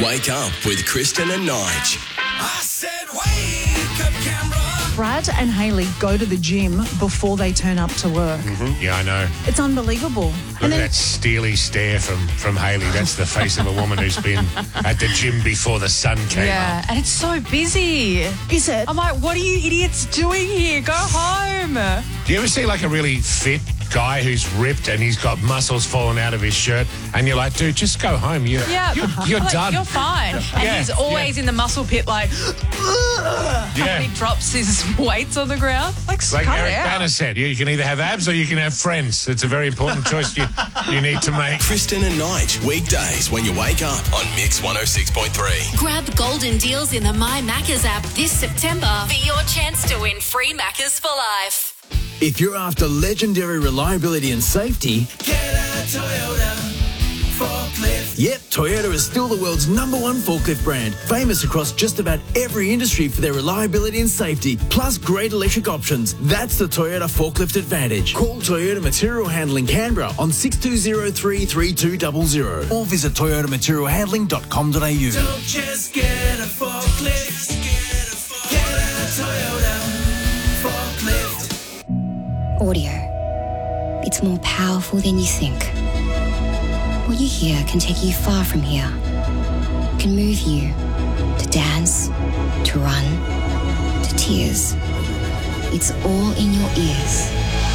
Wake up with Kristen and Nige. I said wake up, Canberra. Brad and Hayley go to the gym before they turn up to work. Mm-hmm. Yeah, I know. It's unbelievable. Look at that steely stare from Hayley. That's the face of a woman who's been at the gym before the sun came up. And it's so busy. Is it? I'm like, what are you idiots doing here? Go home. Do you ever see like a really fit guy who's ripped and he's got muscles falling out of his shirt and you're like, dude, just go home. You're Like, done. You're fine. And he's always in the muscle pit like, and he drops his weights on the ground. Like Eric cut it out. Banner said, you can either have abs or you can have friends. It's a very important choice you need to make. Kristen and Nige, weekdays when you wake up on Mix 106.3. Grab golden deals in the My Maccas app this September for your chance to win free Maccas for life. If you're after legendary reliability and safety, Get a Toyota forklift. yep, Toyota is still the world's #1 forklift brand, famous across just about every industry for their reliability and safety, plus great electric options. That's the Toyota Forklift Advantage. Call Toyota Material Handling Canberra on 6203 3200 or visit toyotamaterialhandling.com.au. Don't just get a forklift. Get a Toyota forklift. Audio. It's more powerful than you think. What you hear can take you far from here. Can move you to dance, to run, to tears. It's all in your ears.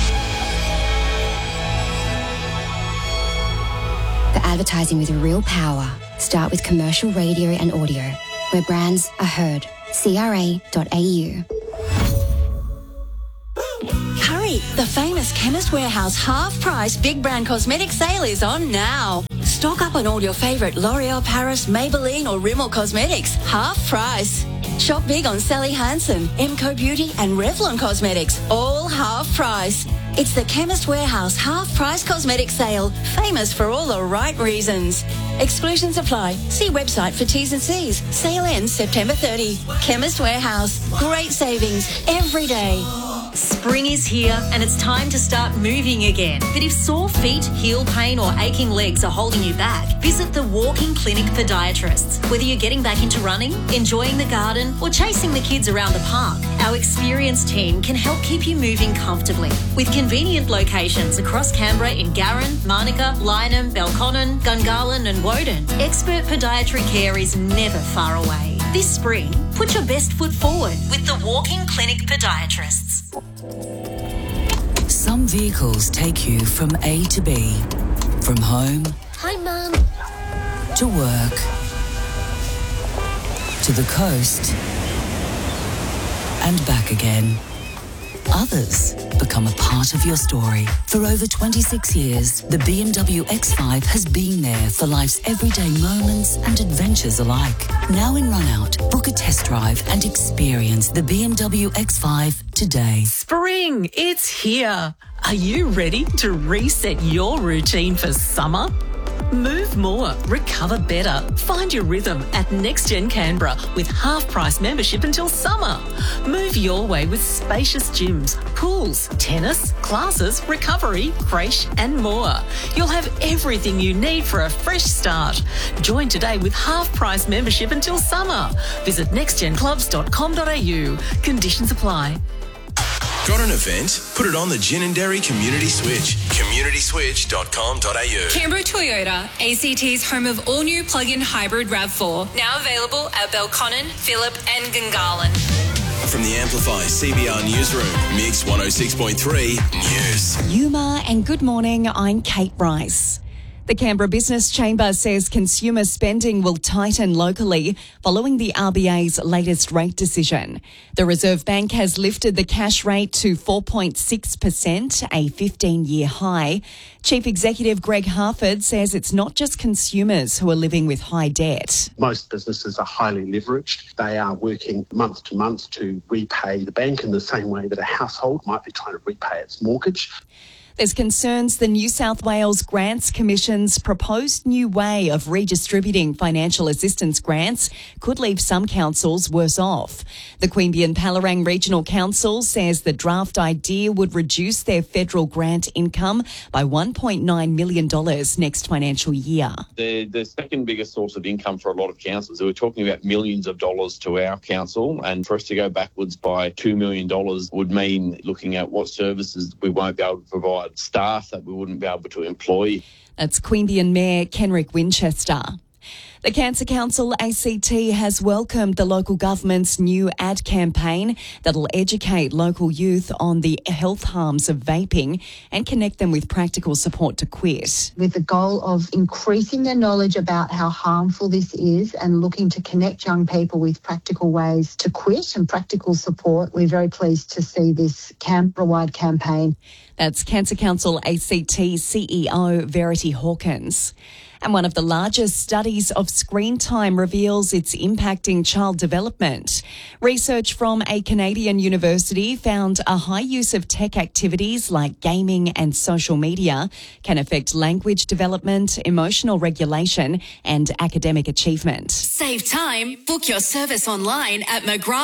For advertising with real power, start with commercial radio and audio, where brands are heard. CRA.au. Hurry! The famous Chemist Warehouse half-price big brand cosmetic sale is on now. Stock up on all your favourite L'Oreal Paris, Maybelline or Rimmel cosmetics. Half price. Shop big on Sally Hansen, Emco Beauty and Revlon Cosmetics. All half price. It's the Chemist Warehouse half-price cosmetic sale. Famous for all the right reasons. Exclusions apply. See website for T's and C's. Sale ends September 30. Chemist Warehouse. Great savings every day. Spring is here and it's time to start moving again. But if sore feet, heel pain or aching legs are holding you back, visit the Walking Clinic Podiatrists. Whether you're getting back into running, enjoying the garden or chasing the kids around the park, our experienced team can help keep you moving comfortably. With convenient locations across Canberra in Garran, Marnica, Lynham, Belconnen, Gungahlin and Woden, expert podiatry care is never far away. This spring, put your best foot forward with the Walking Clinic Podiatrists. Some vehicles take you from A to B, from home Hi, Mum. to work, to the coast, and back again. Others become a part of your story. For over 26 years, the BMW X5 has been there for life's everyday moments and adventures alike. Now in Runout, book a test drive and experience the BMW X5 today. Spring, it's here. Are you ready to reset your routine for summer? Move more, recover better. Find your rhythm at NextGen Canberra with half-price membership until summer. Move your way with spacious gyms, pools, tennis, classes, recovery, creche and more. You'll have everything you need for a fresh start. Join today with half-price membership until summer. Visit nextgenclubs.com.au. Conditions apply. Got an event? Put it on the Gin and Dairy Community Switch. communityswitch.com.au. Canberra Toyota, ACT's home of all-new plug-in hybrid RAV4. Now available at Belconnen, Phillip and Gungahlin. From the Amplify CBR Newsroom, Mix 106.3 News. Yuma and good morning, I'm Kate Rice. The Canberra Business Chamber says consumer spending will tighten locally following the RBA's latest rate decision. The Reserve Bank has lifted the cash rate to 4.6%, a 15-year high. Chief Executive Greg Harford says it's not just consumers who are living with high debt. Most businesses are highly leveraged. They are working month to month to repay the bank in the same way that a household might be trying to repay its mortgage. There's concerns the New South Wales Grants Commission's proposed new way of redistributing financial assistance grants could leave some councils worse off. The Queanbeyan Palerang Regional Council says the draft idea would reduce their federal grant income by $1.9 million next financial year. The second biggest source of income for a lot of councils. We're talking about millions of dollars to our council, and for us to go backwards by $2 million would mean looking at what services we won't be able to provide, staff that we wouldn't be able to employ. That's Queanbeyan Mayor Kenrick Winchester. The Cancer Council ACT has welcomed the local government's new ad campaign that'll educate local youth on the health harms of vaping and connect them with practical support to quit. With the goal of increasing their knowledge about how harmful this is and looking to connect young people with practical ways to quit and practical support, we're very pleased to see this Canberra-wide campaign. That's Cancer Council ACT CEO Verity Hawkins. And one of the largest studies of screen time reveals it's impacting child development. Research from a Canadian university found a high use of tech activities like gaming and social media can affect language development, emotional regulation and academic achievement. Save time. Book your service online at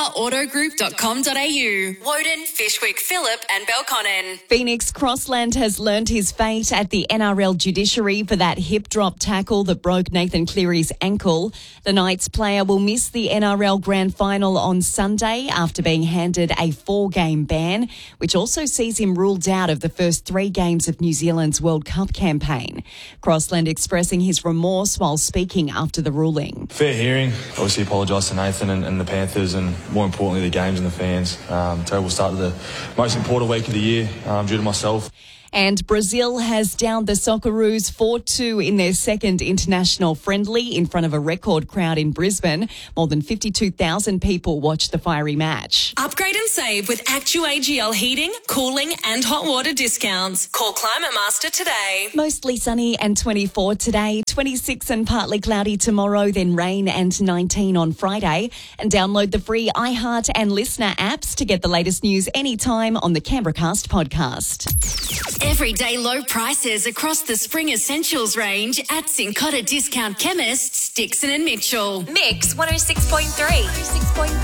mcgrathautogroup.com.au. Woden, Fishwick, Phillip and Belconnen. Phoenix Crossland has learned his fate at the NRL judiciary for that hip drop tackle that broke Nathan Cleary's ankle. The Knights player will miss the NRL Grand Final on Sunday after being handed a 4-game ban, which also sees him ruled out of the first 3 games of New Zealand's World Cup campaign. Crossland expressing his remorse while speaking after the ruling. Fair hearing. Obviously apologise to Nathan and the Panthers and more importantly the games and the fans. Terrible start to the most important week of the year due to myself. And Brazil has downed the Socceroos 4-2 in their second international friendly in front of a record crowd in Brisbane. More than 52,000 people watched the fiery match. Upgrade and save with ActuAGL heating, cooling and hot water discounts. Call Climate Master today. Mostly sunny and 24 today, 26 and partly cloudy tomorrow, then rain and 19 on Friday. And download the free iHeart and Listener apps to get the latest news anytime on the Canberracast podcast. Everyday low prices across the Spring Essentials range at Cincotta Discount Chemists, Dixon and Mitchell. Mix 106.3.